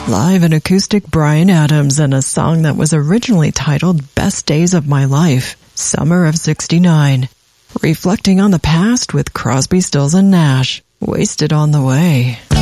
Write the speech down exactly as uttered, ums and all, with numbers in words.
Live and acoustic Bryan Adams and a song that was originally titled Best Days of My Life, Summer of sixty-nine. Reflecting on the past with Crosby, Stills and Nash, Wasted on the Way.